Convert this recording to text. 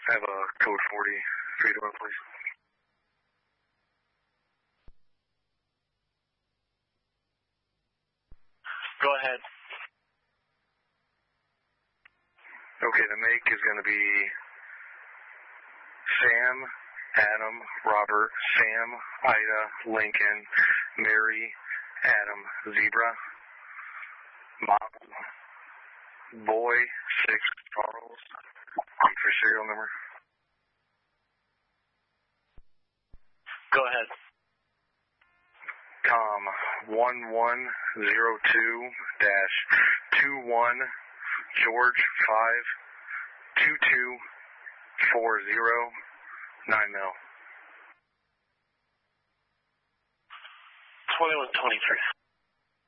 I have a code 40 for you to run, please. Go ahead. Okay, the make is going to be Sam, Adam, Robert, Sam, Ida, Lincoln, Mary, Adam, Zebra, Mom, Boy, 6, Charles, for serial number. Go ahead. Tom, 1102-21, George, 5, 2240, 9 mil. 2123.